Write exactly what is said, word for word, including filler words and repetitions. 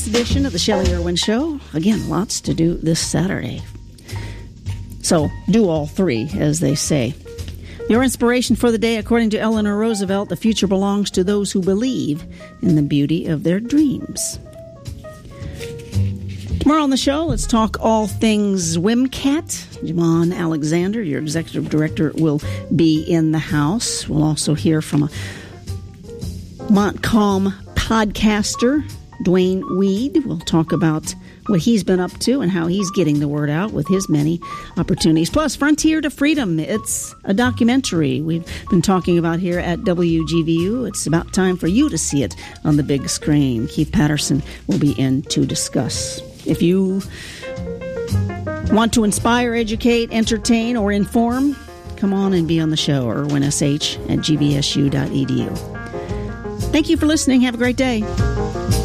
Edition of the Shelley Irwin Show. Again, lots to do this Saturday. So, do all three, as they say. Your inspiration for the day, according to Eleanor Roosevelt, the future belongs to those who believe in the beauty of their dreams. Tomorrow on the show, let's talk all things WMCAT. Javon Alexander, your executive director, will be in the house. We'll also hear from a Montcalm podcaster, Dwayne Weed. We'll talk about what he's been up to and how he's getting the word out with his many opportunities. Plus, Frontier to Freedom. It's a documentary we've been talking about here at W G V U. It's about time for you to see it on the big screen. Keith Patterson will be in to discuss. If you want to inspire, educate, entertain, or inform, come on and be on the show, irwin s h at g v s u dot e d u. Thank you for listening. Have a great day.